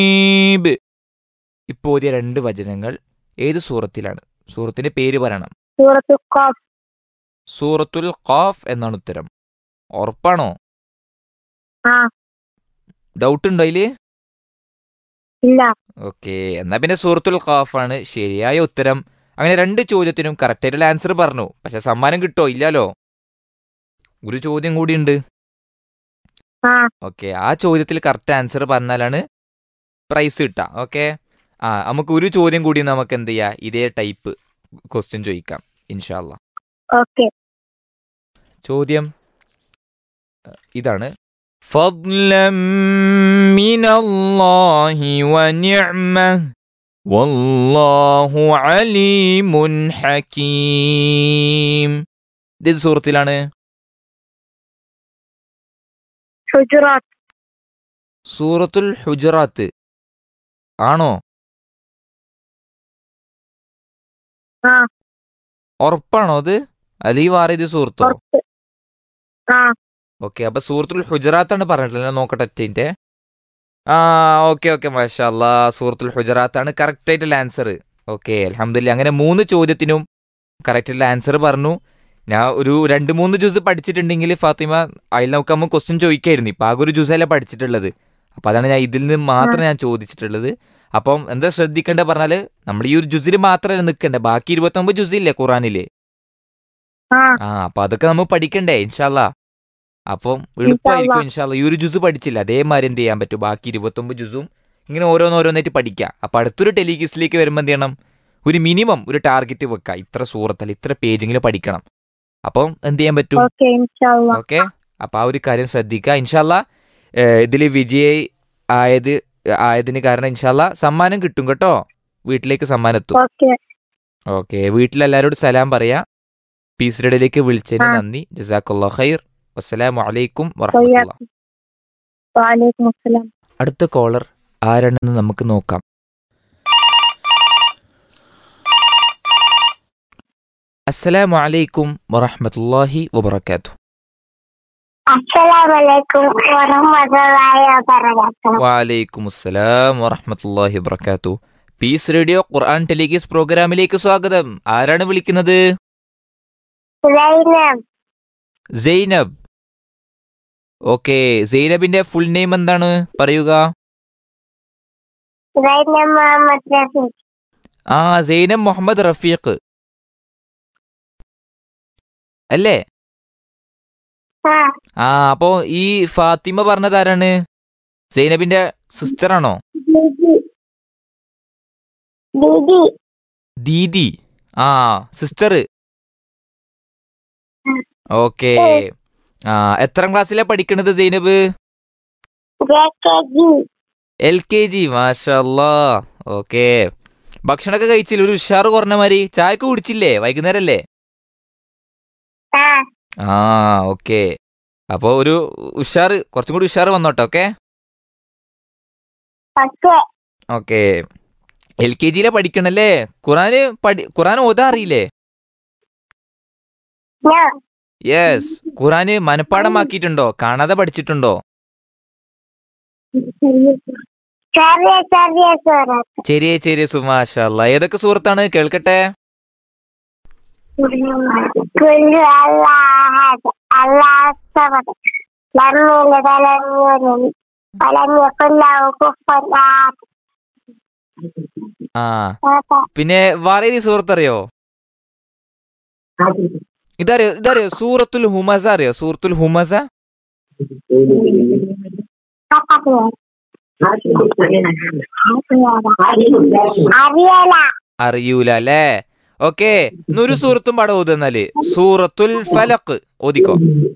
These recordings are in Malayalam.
ഈബ്. ഇപ്പോ ഓതിയ രണ്ട് വചനങ്ങൾ ഏത് സൂറത്തിലാണ്? സൂറത്തിന്റെ പേര് പറയണം. സൂറത്തുൽ ഖാഫ്. സൂറത്തുൽ ഖാഫ് എന്നാണ് ഉത്തരം. ഉറപ്പാണോ? ആ. ഡൗട്ട് ഉണ്ടോ അതില്? ഇല്ല. ഓക്കെ, എന്നാ പിന്നെ സൂറത്തുൽ ഖാഫ് ആണ് ശരിയായ ഉത്തരം. അങ്ങനെ രണ്ട് ചോദ്യത്തിനും കറക്റ്റ് ആയിട്ടുള്ള ആൻസർ പറഞ്ഞു. പക്ഷെ സമ്മാനം കിട്ടോ? ഇല്ലല്ലോ. ഒരു ചോദ്യം കൂടിയുണ്ട്. ആ. ഓക്കെ, ആ ചോദ്യത്തിൽ കറക്റ്റ് ആൻസർ പറഞ്ഞാലാണ് പ്രൈസ് കിട്ടുക. ഓക്കെ, നമുക്ക് ഒരു ചോദ്യം കൂടി നമുക്ക് എന്ത് ചെയ്യാം, ഇതേ ടൈപ്പ് ക്വസ്റ്റ്യൻ ചോദിക്കാം ഇൻഷാ അല്ലാ. ഓക്കെ. ചോദ്യം ഇതാണ്. ഫദ്ലം മിനല്ലാഹി വനിഅമഹ് വല്ലാഹു അലീമുൻ ഹകീം. ഇത് സൂറത്തിലാണ്? ഹുജറാത്ത്. സൂറത്തുൽ ഹുജറാത്ത് ആണോ? ആ. ഉറപ്പാണോ അത്? അല്ലെങ്കിൽ വേറെ ഇത് സൂറത്തോ? പുറത്ത്. ആ. ഓക്കെ, അപ്പൊ സൂറത്തുൽ ഹുജറാത്താണ് പറഞ്ഞിട്ടില്ല. നോക്കട്ടെ ഒറ്റ. ആ, ഓക്കെ മാഷാ അല്ലാ, സൂറത്തുൽ ഹുജറാത്താണ് കറക്റ്റ് ആയിട്ടുള്ള ആൻസർ. ഓക്കെ, അൽഹംദുലില്ലാ. അങ്ങനെ മൂന്ന് ചോദ്യത്തിനും കറക്റ്റ് ആയിട്ടുള്ള ആൻസർ പറഞ്ഞു. ഞാൻ ഒരു 2-3 ജ്യൂസ് പഠിച്ചിട്ടുണ്ടെങ്കിൽ ഫാത്തിമ അതിൽ നമുക്ക് നമ്മൾ ക്വസ്റ്റ്യൻ ചോദിക്കായിരുന്നു. ഇപ്പം ആകെ ഒരു ജ്യൂസല്ല പഠിച്ചിട്ടുള്ളത്. അപ്പം അതാണ് ഞാൻ ഇതിൽ നിന്ന് മാത്രം ഞാൻ ചോദിച്ചിട്ടുള്ളത്. അപ്പം എന്താ ശ്രദ്ധിക്കേണ്ടത് പറഞ്ഞാൽ, നമ്മൾ ഈ ഒരു ജ്യൂസിൽ മാത്രമല്ല നിൽക്കേണ്ടത്, ബാക്കി 29 ജ്യൂസില്ലേ ഖുറാനില്ലേ? ആ. അപ്പം അതൊക്കെ നമ്മൾ പഠിക്കണ്ടേ ഇൻഷാല്ലാ. അപ്പം എളുപ്പമായിരിക്കും ഇൻഷാല്ലാ. ഈ ഒരു ജ്യൂസ് പഠിച്ചില്ല, അതേമാതിരി എന്ത് ചെയ്യാൻ പറ്റും, ബാക്കി 29 ജ്യൂസും ഇങ്ങനെ ഓരോന്നോരോന്നായിട്ട് പഠിക്കാം. അപ്പം അടുത്തൊരു ടെലിഗിസിലേക്ക് വരുമ്പോൾ എന്ത് ചെയ്യണം, ഒരു മിനിമം ഒരു ടാർഗറ്റ് വെക്കുക, ഇത്ര സൂറത്തല്ല ഇത്ര പേജെങ്കിലും പഠിക്കണം. അപ്പം എന്ത് ചെയ്യാൻ പറ്റും? ഓക്കെ, അപ്പം ആ ഒരു കാര്യം ശ്രദ്ധിക്കുക ഇൻഷാല്ലാ. ഇതിൽ വിജയി ആയതിന് കാരണം ഇൻഷാല്ലാ സമ്മാനം കിട്ടും കേട്ടോ. വീട്ടിലേക്ക് സമ്മാനം എത്തും. ഓക്കെ, വീട്ടിലെല്ലാവരോടും സലാം പറയാ. പീസ് റേഡിയോയിലേക്ക് വിളിച്ചതിന് നന്ദി. ജസാക്കല്ലാഹു ഖൈർ. അസ്സലാമു അലൈക്കും വറഹ്മത്തുള്ളാഹി. വഅലൈക്കും അസ്സലാം. അടുത്ത കോളർ ആരാണെന്ന് നമുക്ക് നോക്കാം. അസ്സലാമു അലൈക്കും വറഹ്മത്തുള്ളാഹി വബറകാതുഹു. അസ്സലാമലൈക്കും വറഹ്മത്തുള്ളാഹി വബറകാതുഹു. വഅലൈക്കും അസ്സലാം വറഹ്മത്തുള്ളാഹി വബറകാതുഹു. പീസ് റേഡിയോ ഖുർആൻ ടെലിഗീസ് പ്രോഗ്രാമിലേക്ക് സ്വാഗതം. ആരാണ് വിളിക്കുന്നത്? സൈനബ്. ഓക്കെ, സൈനബിന്റെ ഫുൾ നെയിം എന്താണ് പറയുക? സൈനബ് മുഹമ്മദ് റഫീഖ് അല്ലേ? അപ്പോ ഈ ഫാത്തിമ പറഞ്ഞത് ആരാണ്? സൈനബിന്റെ സിസ്റ്റർ ആണോ? ദീദി. സിസ്റ്റർ. ഓക്കെ, എത്രാം ക്ലാസ്സിലാ പഠിക്കണത് സൈനബ്? LKG. മാഷാ അല്ലാ. ഓക്കെ, ഭക്ഷണമൊക്കെ കഴിച്ചില്ലേ? ഒരു ഉഷാറ് കുറഞ്ഞ മാതിരി. ചായക്ക് കുടിച്ചില്ലേ? വൈകുന്നേരം അല്ലേ? ഓക്കെ, അപ്പൊ ഒരു ഉഷാറ്, കുറച്ചും കൂടി ഉഷാറ് വന്നോട്ടെ. Okay, LKG പഠിക്കണല്ലേ? ഖുറാൻ ഓതാൻ അറിയില്ലേ? യെസ്. ഖുറാന് മനഃപ്പാടമാക്കിയിട്ടുണ്ടോ? കാണാതെ പഠിച്ചിട്ടുണ്ടോ? ചെറിയ ചെറിയ സുമാഷാ അല്ലാ. ഏതൊക്കെ സൂറത്താണ് കേൾക്കട്ടെ? പിന്നെ വേറെ ഏത് സൂറത്ത് അറിയോ? ഇതറിയോ സൂറത്തുൽ ഹുമസ അറിയോ? സൂറത്തുൽ ഹുമസ അറിയൂല അല്ലേ? ഓക്കെ, ഇന്നൊരു സൂറത്തും പാടെ ഓതുന്നാല്. സൂറത്തുൽ ഫലഖ് ഓതിക്കോ.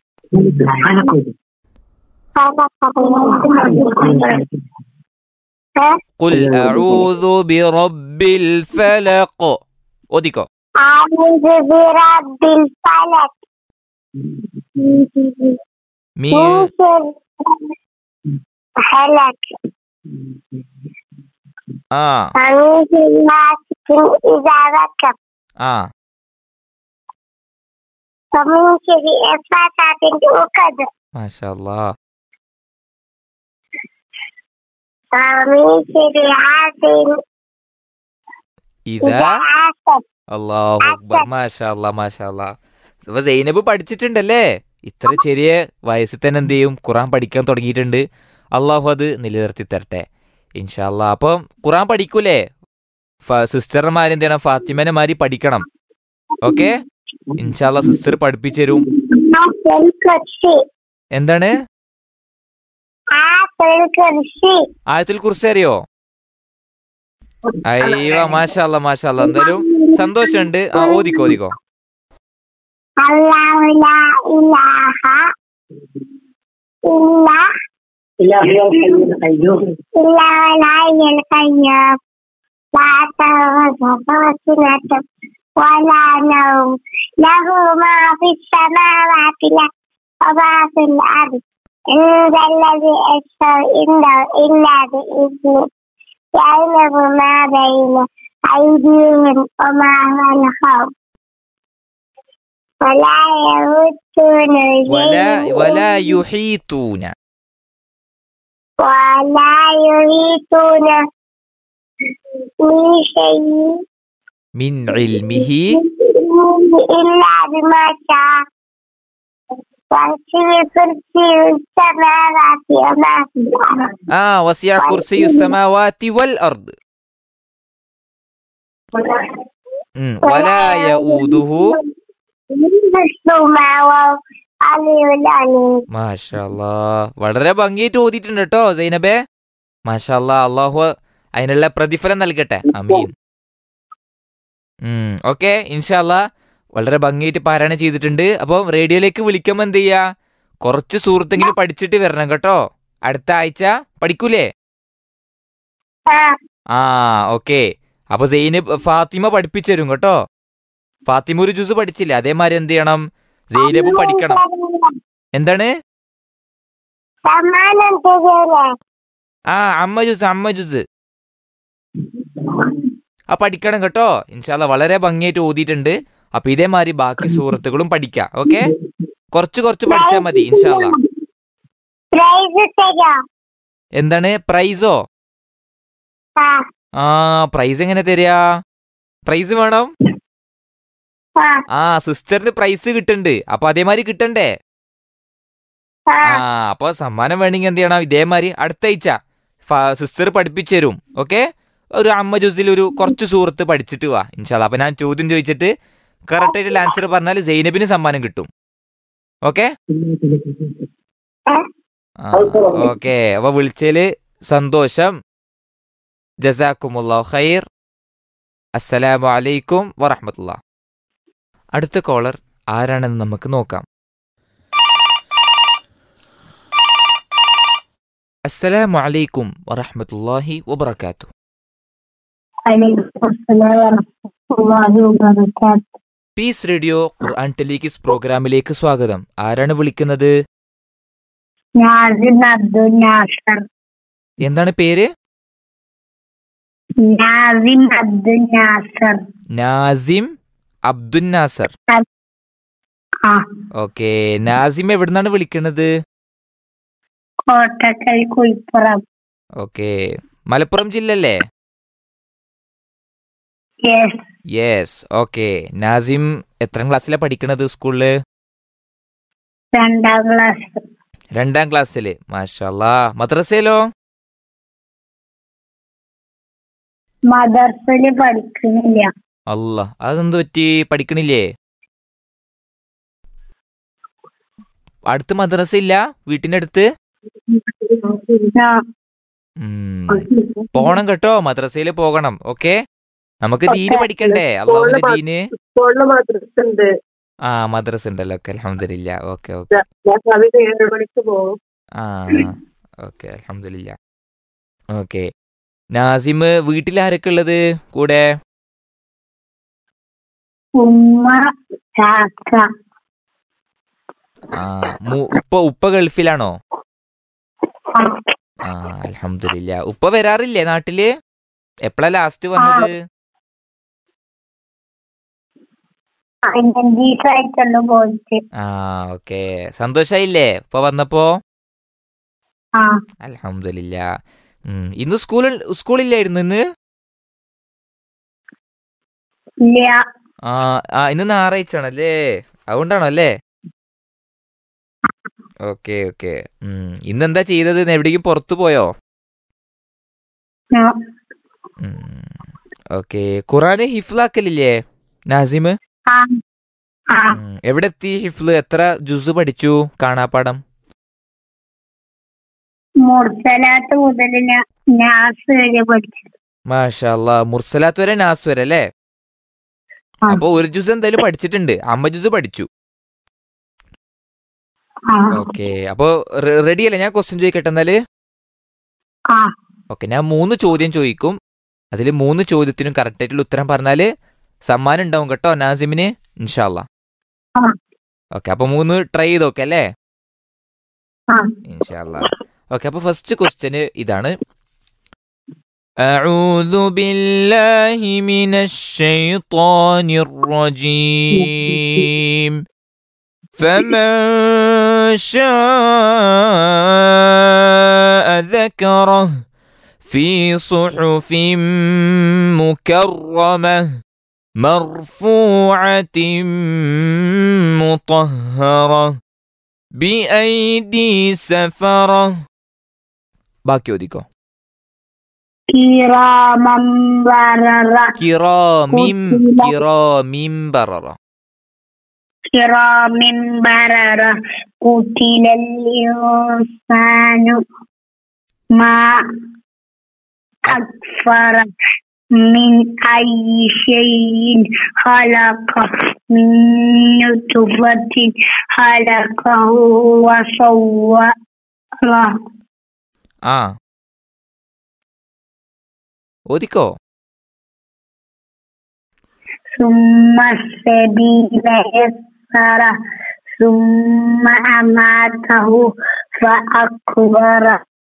ഖുൽ അഊദു ബിറബ്ബിൽ ഫലഖ് ഓതിക്കോ. മാഷാ അല്ലാ. ميسر عاصم ഇതാ عاصم അല്ലാഹു അക്ബർ. മാഷാ അല്ലാ മാഷാ അല്ലാ. അപ്പൊ സൈനബ് പഠിച്ചിട്ടുണ്ടല്ലേ? ഇത്ര ചെറിയ വയസ്സിൽ തന്നെ എന്ത് ചെയ്യും, ഖുറാൻ പഠിക്കാൻ തുടങ്ങിയിട്ടുണ്ട്. അള്ളാഹു അത് നിലനിർത്തി തരട്ടെ ഇൻഷാ അല്ലാ. അപ്പം ഖുറാൻ പഠിക്കൂലേ? സിസ്റ്റർമാര് എന്ത് ചെയ്യണം, ഫാത്തിമനെ മാതിരി പഠിക്കണം. ഓക്കെ, ഇൻഷാ അല്ലാ സിസ്റ്റർ പഠിപ്പിച്ചു തരും. الكرسي എന്താണ് الكرسي ആയത്തുൽ കുർസി അറിയോ? അയ്യോ മാഷാ അല്ലാ മാഷാ അല്ലാ. എന്തായാലും സന്തോഷമുണ്ട്. ഓദിക്കോ ഓദിക്കോ. الله لا إله إلا إلا هو الحي القيوم لا تأخذه سنة ولا نوم له ما في السماوات وما في الأرض عند الذي يشفع عنده إلا بإذنه يعلم ما بين أيديهم وما خلفهم ولا يحيطون ولا يحيطون بشيء من علمه إلا بما شاء وسع كرسي السماوات وما في الأرض وسع كرسي السماوات والأرض ولا يؤوده മാഷാല്ലാ. വളരെ ഭംഗിയായിട്ട് ഓതിയിട്ടുണ്ട് കേട്ടോ സൈനബേ. മാഷാല്ലാ. അള്ളാഹു അതിനുള്ള പ്രതിഫലം നൽകട്ടെ. ആമീൻ. ഓക്കെ ഇൻഷാല്ലാ. വളരെ ഭംഗിയായിട്ട് പാരായണം ചെയ്തിട്ടുണ്ട്. അപ്പം റേഡിയോയിലേക്ക് വിളിക്കുമ്പോൾ എന്ത് ചെയ്യാ, കുറച്ച് സുഹൃത്തെങ്കിലും പഠിച്ചിട്ട് വരണം കേട്ടോ. അടുത്ത ആഴ്ച പഠിക്കൂലേ? ഓക്കെ. അപ്പൊ ഫാത്തിമ പഠിപ്പിച്ചു തരും കേട്ടോ. ഫാത്തിമ ഒരു ജുസ് പഠിച്ചില്ല, അതേമാതിരി എന്ത് ചെയ്യണം, സൈനബ് പഠിക്കണം. എന്താണ് അമ്മ ജുസ് പഠിക്കണം കേട്ടോ ഇൻഷാല്ലാ. വളരെ ഭംഗിയായിട്ട് ഓതിയിട്ടുണ്ട്. അപ്പൊ ഇതേമാതിരി ബാക്കി സൂറത്തുകളും പഠിക്കാം. ഓക്കെ, കുറച്ച് പഠിച്ചാൽ മതി ഇൻഷാല്ലാ. എന്താണ് പ്രൈസോ? പ്രൈസ് എങ്ങനെ തരാ? പ്രൈസ് വേണം. സിസ്റ്ററിന് പ്രൈസ് കിട്ടുന്നുണ്ട്. അപ്പൊ അതേമാതിരി കിട്ടണ്ടേ? അപ്പൊ സമ്മാനം വേണമെങ്കിൽ എന്ത് ചെയ്യണം, ഇതേമാതിരി അടുത്ത ആഴ്ച സിസ്റ്റർ പഠിപ്പിച്ചു തരും. ഓക്കെ, ഒരു അമ്മ ജുസിൽ ഒരു കുറച്ച് സുഹൃത്ത് പഠിച്ചിട്ട് വാ ഇൻഷാല്ലാ. അപ്പൊ ഞാൻ ചോദ്യം ചോദിച്ചിട്ട് കറക്റ്റ് ആയിട്ടുള്ള ആൻസർ പറഞ്ഞാൽ സൈനബിന് സമ്മാനം കിട്ടും. Okay okay. അപ്പൊ വിളിച്ചതില് സന്തോഷം. ജസാക്കുമുല്ലാഹു ഖൈർ. അസ്സലാമു അലൈക്കും വറഹ്മത്തുള്ളാഹി. അടുത്ത കോളർ ആരാണെന്ന് നമുക്ക് നോക്കാം. അസ്സലാമു അലൈക്കും വറഹ്മത്തുള്ളാഹി വബറകാതുഹു. പീസ് റേഡിയോ ഖുർആൻ ടെലികിസ് പ്രോഗ്രാമിലേക്ക് സ്വാഗതം. ആരാണ് വിളിക്കുന്നത്? എന്താണ് പേര്? നാസിം അബ്ദുൽ നാസർ. ഓക്കെ, നാസിം എവിടുന്നാണ് വിളിക്കുന്നത്? Kottakkal കുയിപ്പുറം. Okay, Malappuram ജില്ലല്ലേ? Yes. Okay, Nazim എത്രാം ക്ലാസ്സിലാണ് പഠിക്കണത് സ്കൂളില്? 2ാം ക്ലാസ്. 2ാം ക്ലാസ്സില്. മാഷാല്ലാ. മദ്രസയിലോ? മദ്രസയില് പഠിക്കുന്നില്ല. അല്ലാ, അതെന്ത് പറ്റി, പഠിക്കണില്ലേ? അടുത്ത് മദ്രസ ഇല്ല വീട്ടിന്റെ അടുത്ത്? പോണം കേട്ടോ, മദ്രസയിൽ പോകണം. ഓക്കെ, നമുക്ക് ദീന് പഠിക്കണ്ടേ, അള്ളാഹുവിന്റെ ദീന്. മദ്രസ ഉണ്ടല്ലോ. ഓക്കെ, അൽഹംദുലില്ലാ. ഓക്കെ ഓക്കെ ഓക്കെ അൽഹംദുലില്ലാ. ഓക്കെ, നാസിം വീട്ടിൽ ആരൊക്കെ ഉള്ളത് കൂടെ? ഉമ്മ, ചാക്ക. ഉപ്പ ഗൾഫിലാണോ? അൽഹംദുലില്ലാ. ഉപ്പ വരാറില്ലേ നാട്ടില്? എപ്പോഴാ ലാസ്റ്റ് വന്നത്? ഓക്കെ, സന്തോഷായില്ലേ ഉപ്പ വന്നപ്പോ? അൽഹംദുലില്ലാ. ഇന്ന് സ്കൂളില്ലായിരുന്നു ഇന്ന്? ഇല്ല. ഇന്ന് ഞായറാഴ്ച ആണല്ലേ, അതുകൊണ്ടാണോ അല്ലേ? Okay okay. ഇന്നെന്താ ചെയ്തത്? എവിടേക്കും പുറത്തു പോയോ? ഓക്കെ. ഖുറാന് ഹിഫ്ലാക്കലില്ലേ നാസിം? എവിടെ എത്തി ഹിഫ്ല്? എത്ര ജുസ് പഠിച്ചു കാണാപ്പാടം? മുർസലാത്ത് മുതൽ നാസ് വരെ പഠിച്ചു. മാഷാ അല്ലാ, മുർസലാത്ത് വരെ നാസ് വരെ അല്ലേ? അപ്പൊ ഒരു ജുസ് എന്തായാലും പഠിച്ചിട്ടുണ്ട്, 50 ജുസ് പഠിച്ചു. ഓക്കെ, അപ്പൊ റെഡി അല്ലേ? ഞാൻ ക്വസ്റ്റ്യൻ ചോദിക്കട്ടെ എന്നാല്. ഓക്കെ, ഞാൻ 3 ചോദ്യം ചോദിക്കും. അതിൽ 3 ചോദ്യത്തിനും കറക്റ്റ് ആയിട്ടുള്ള ഉത്തരം പറഞ്ഞാല് സമ്മാനം ഉണ്ടാവും കേട്ടോ നാസിമിന്, ഇൻഷാ അല്ലാ. ഓക്കെ, അപ്പൊ 3 ട്രൈ ചെയ്ത് നോക്കെ അല്ലേ? ഇൻഷാ അല്ലാ. ഓക്കെ, അപ്പൊ ഫസ്റ്റ് ക്വസ്റ്റ്യൻ ഇതാണ്. أعوذ بالله من الشيطان الرجيم فمن شاء ذكره في صحف مكرمة مرفوعة مطهرة بأيدي سفرة. ബാക്കി ഓദിക്കോ. കിറാമിം ബററ. ഖുതിലൽ ഇൻസാനു മാ അക്ഫറ മിൻ അയ്യി ശൈഇൻ ഖലഖ മിൻ നുത്ഫത്തിൻ ഖലഖഹു വസവ്വറ. ഓദിക്കോ. സുമ്മ സബീല യസ്സറ സുമ്മ അമാതഹു ഫഅഖ്ബറ.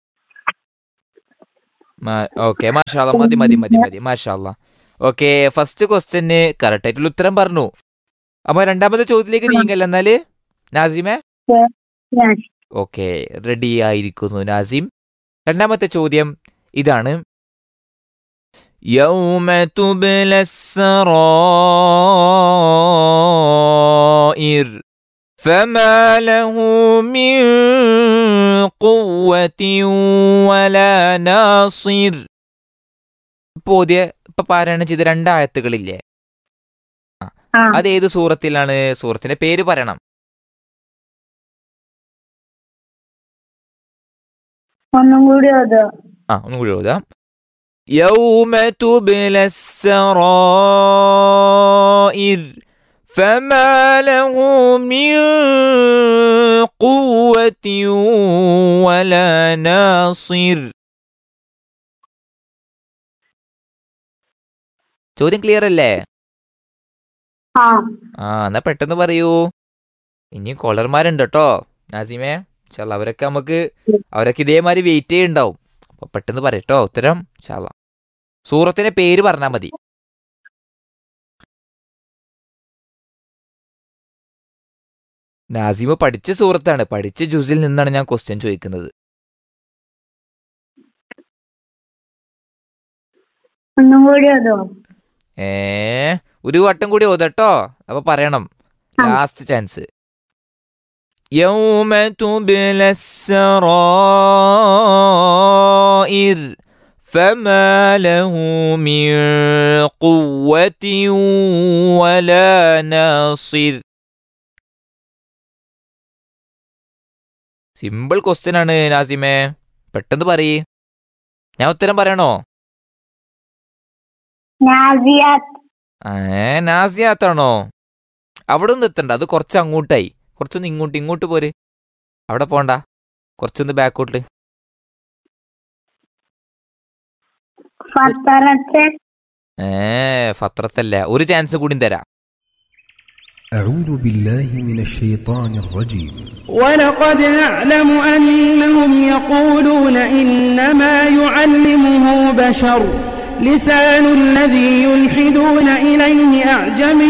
ഓക്കെ, മാഷാ അല്ലാ, മതി മാഷാ അല്ലാ. ഓക്കെ, ഫസ്റ്റ് ക്വസ്റ്റ്യന് കറക്റ്റ് ആയിട്ടുള്ള ഉത്തരം പറഞ്ഞു. അപ്പൊ രണ്ടാമത്തെ ചോദ്യത്തിലേക്ക് നീങ്ങല്ല എന്നാല് നാസിമേ. ഓക്കെ, റെഡി ആയിരിക്കുന്നു നാസിം. രണ്ടാമത്തെ ചോദ്യം ഇതാണ്. يوم تبلى السرائر فما له من قوة ولا ناصر. ഇപ്പൊ പാരായണം ചെയ്ത 2 ആയത്തുകളില്ലേ, അത് ഏത് സൂറത്തിലാണ്? സൂറത്തിന്റെ പേര് പറയണം. ഒന്നും കൂടി ഓതാം. يوم تبلى السرائر فما له من قوة ولا ناصر. ചോദ്യം ക്ലിയർ അല്ലേ? എന്നാ പെട്ടെന്ന് പറയൂ. ഇനിയും കോളർമാരുണ്ട് കേട്ടോ നാസിമേ. അവരൊക്കെ ഇതേമാതിരി വെയിറ്റ് ചെയ്യുന്നുണ്ടാവും. അപ്പൊ പെട്ടെന്ന് പറയട്ടോ ഉത്തരം. ഇൻഷാല്ലാ, സൂറത്തിന്റെ പേര് പറഞ്ഞാൽ മതി. നാസിമ പഠിച്ച സൂറത്താണ്, പഠിച്ച ജുസിൽ നിന്നാണ് ഞാൻ ക്വസ്റ്റ്യൻ ചോദിക്കുന്നത്. ഒരു വട്ടം കൂടി ഓതട്ടോ, അപ്പൊ പറയണം. Last chance. يوم تبلى السرائر فما له من قوة ولا ناصر. സിമ്പിൾ ക്വസ്റ്റ്യൻ ആണ് നാസിമേ, പെട്ടെന്ന് പറയ്. ഞാൻ ഉത്തരം പറയണോ? നാസിയാത്താണോ? അവിടെ ഒന്നും എത്തണ്ട, അത് കുറച്ച് അങ്ങോട്ടായി. കുറച്ചൊന്ന് ഇങ്ങോട്ട് പോര്. അവിടെ പോണ്ട, കുറച്ചൊന്ന് ബാക്കോട്ട്. ഫത്രത്തല്ല, ഒരു ചാൻസ് കൂടി തരാം. أعوذ بالله من الشيطان الرجيم ولقد نعلم أنهم يقولون إنما يعلمه بشر لسان الذي يلحدون إليه أعجمي